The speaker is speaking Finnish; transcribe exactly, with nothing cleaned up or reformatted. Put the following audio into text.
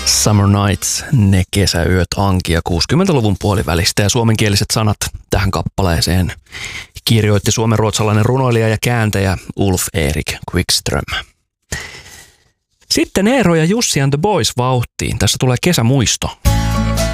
Summer Nights, ne kesäyöt Ankia kuusikymmentäluvun puolivälistä ja suomenkieliset sanat tähän kappaleeseen kirjoitti suomen-ruotsalainen runoilija ja kääntäjä Ulf Erik Quickström. Sitten Eero ja Jussi and the Boys vauhtiin. Tässä tulee kesämuisto.